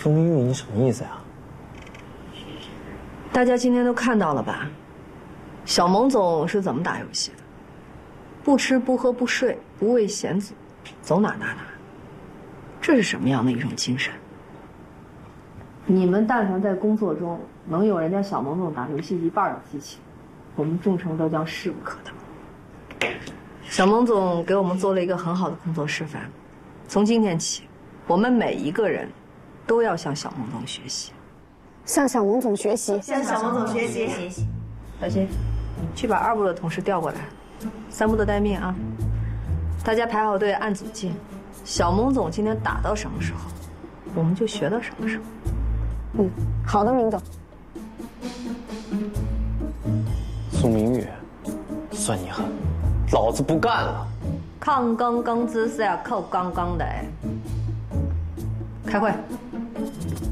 宋明宇，你什么意思呀？ 大家今天都看到了吧？小蒙总是怎么打游戏的？不吃不喝不睡，不畏险阻，走哪打哪。这是什么样的一种精神？你们但凡在工作中能有人家小蒙总打游戏一半的激情，我们众诚都将势不可挡。小蒙总给我们做了一个很好的工作示范，从今天起，我们每一个人都要向小蒙总学习。 向小蒙总学习， 向小蒙总学习。 小新，去把2部的同事调过来，3部的待命啊！大家排好队，按组进。小蒙总今天打到什么时候，我们就学到什么时候。 嗯，好的，明总。 宋明宇，算你狠，老子不干了！ 抗刚刚姿是要靠刚刚的哎。开会。